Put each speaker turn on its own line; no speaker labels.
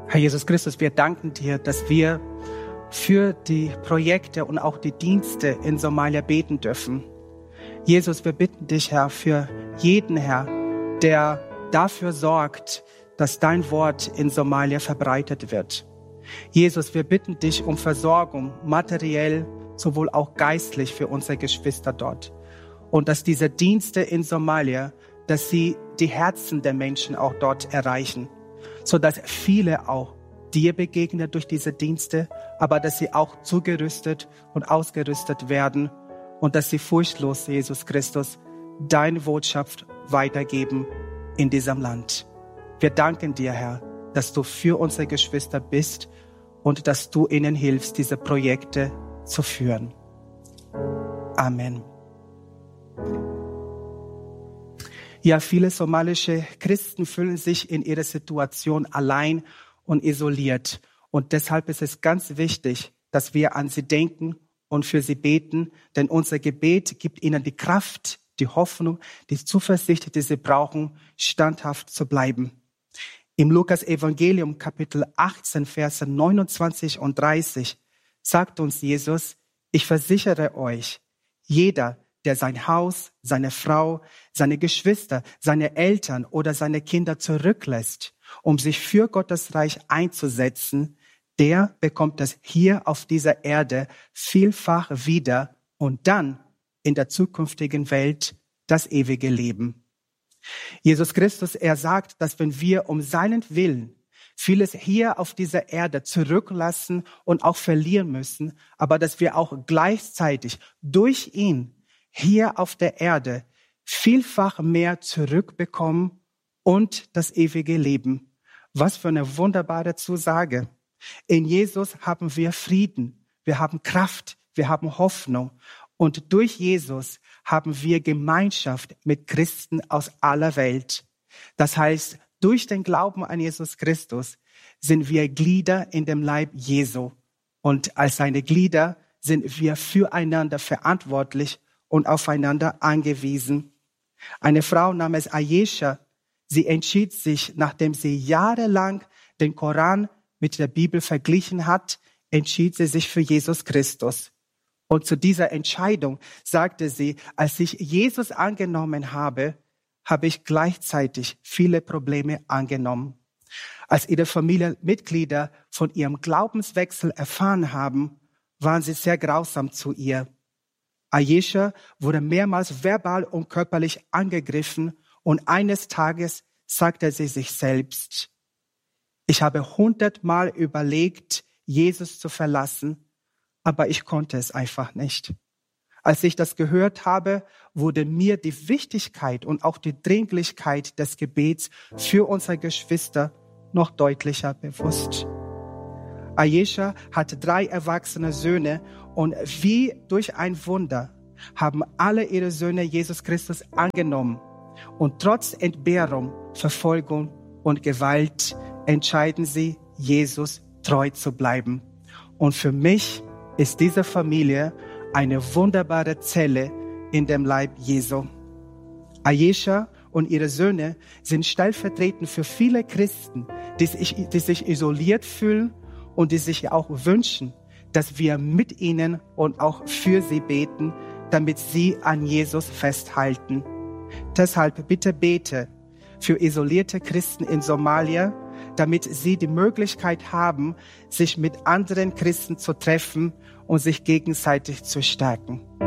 Herr Jesus Christus, wir danken dir, dass wir für die Projekte und auch die Dienste in Somalia beten dürfen. Jesus, wir bitten dich, Herr, für jeden, Herr, der dafür sorgt, dass dein Wort in Somalia verbreitet wird. Jesus, wir bitten dich um Versorgung, materiell, sowohl auch geistlich für unsere Geschwister dort. Und dass diese Dienste in Somalia, dass sie die Herzen der Menschen auch dort erreichen, sodass viele auch dir begegnen durch diese Dienste, aber dass sie auch zugerüstet und ausgerüstet werden und dass sie furchtlos, Jesus Christus, deine Botschaft weitergeben in diesem Land. Wir danken dir, Herr, dass du für unsere Geschwister bist und dass du ihnen hilfst, diese Projekte zu führen. Amen. Ja, viele somalische Christen fühlen sich in ihrer Situation allein und isoliert. Und deshalb ist es ganz wichtig, dass wir an sie denken und für sie beten, denn unser Gebet gibt ihnen die Kraft, die Hoffnung, die Zuversicht, die sie brauchen, standhaft zu bleiben. Im Lukas-Evangelium, Kapitel 18, Verse 29 und 30, sagt uns Jesus: Ich versichere euch, jeder, der sein Haus, seine Frau, seine Geschwister, seine Eltern oder seine Kinder zurücklässt, um sich für Gottes Reich einzusetzen, der bekommt es hier auf dieser Erde vielfach wieder und dann in der zukünftigen Welt das ewige Leben. Jesus Christus, er sagt, dass wenn wir um seinen Willen vieles hier auf dieser Erde zurücklassen und auch verlieren müssen, aber dass wir auch gleichzeitig durch ihn hier auf der Erde vielfach mehr zurückbekommen und das ewige Leben. Was für eine wunderbare Zusage. In Jesus haben wir Frieden, wir haben Kraft, wir haben Hoffnung und durch Jesus haben wir Gemeinschaft mit Christen aus aller Welt. Das heißt, durch den Glauben an Jesus Christus sind wir Glieder in dem Leib Jesu und als seine Glieder sind wir füreinander verantwortlich und aufeinander angewiesen. Eine Frau namens Ayesha, sie entschied sich, nachdem sie jahrelang den Koran mit der Bibel verglichen hat, entschied sie sich für Jesus Christus. Und zu dieser Entscheidung sagte sie: Als ich Jesus angenommen habe, habe ich gleichzeitig viele Probleme angenommen. Als ihre Familienmitglieder von ihrem Glaubenswechsel erfahren haben, waren sie sehr grausam zu ihr. Ayesha wurde mehrmals verbal und körperlich angegriffen und eines Tages sagte sie sich selbst: Ich habe 100-mal überlegt, Jesus zu verlassen, aber ich konnte es einfach nicht. Als ich das gehört habe, wurde mir die Wichtigkeit und auch die Dringlichkeit des Gebets für unsere Geschwister noch deutlicher bewusst. Ayesha hatte 3 erwachsene Söhne und wie durch ein Wunder haben alle ihre Söhne Jesus Christus angenommen. Und trotz Entbehrung, Verfolgung und Gewalt entscheiden sie, Jesus treu zu bleiben. Und für mich ist diese Familie eine wunderbare Zelle in dem Leib Jesu. Ayesha und ihre Söhne sind stellvertretend für viele Christen, die sich isoliert fühlen und die sich auch wünschen, dass wir mit ihnen und auch für sie beten, damit sie an Jesus festhalten. Deshalb bitte bete für isolierte Christen in Somalia, damit sie die Möglichkeit haben, sich mit anderen Christen zu treffen und sich gegenseitig zu stärken.